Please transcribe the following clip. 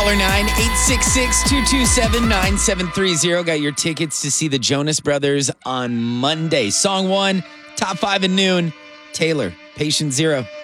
Caller 9-866-227-9730. Got your tickets to see the Jonas Brothers on Monday. Song 1, top 5 at noon. Taylor, Patient Zero.